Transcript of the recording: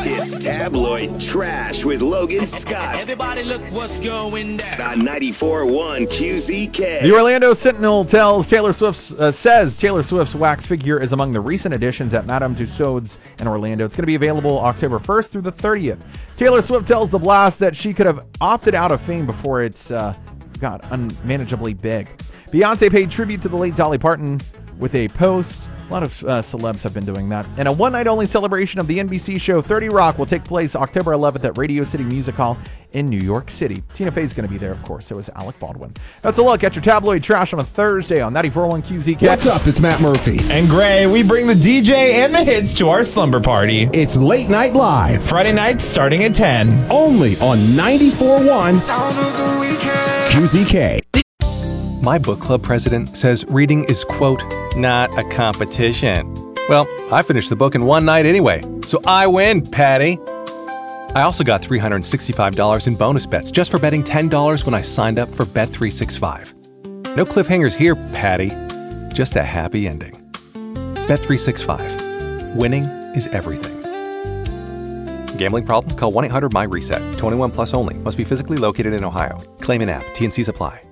It's tabloid trash with Logan Scott. Everybody look what's going down. On 94.1 QZK. The Orlando Sentinel says Taylor Swift's wax figure is among the recent additions at Madame Tussauds in Orlando. It's going to be available October 1st through the 30th. Taylor Swift tells The Blast that she could have opted out of fame before it's got unmanageably big. Beyonce paid tribute to the late Dolly Parton with a post. A lot of celebs have been doing that. And a one-night-only celebration of the NBC show 30 Rock will take place October 11th at Radio City Music Hall in New York City. Tina Fey's going to be there, of course. So is Alec Baldwin. That's a look at your tabloid trash on a Thursday on 94.1 QZK. What's up? It's Matt Murphy. And Gray, we bring the DJ and the hits to our slumber party. It's Late Night Live. Friday nights starting at 10. Only on 94.1 QZK. My book club president says reading is, quote, not a competition. Well, I finished the book in one night anyway, so I win, Patty. I also got $365 in bonus bets just for betting $10 when I signed up for Bet365. No cliffhangers here, Patty. Just a happy ending. Bet365. Winning is everything. Gambling problem? Call 1-800-MY-RESET. 21 plus only. Must be physically located in Ohio. Claim in app. T&Cs apply.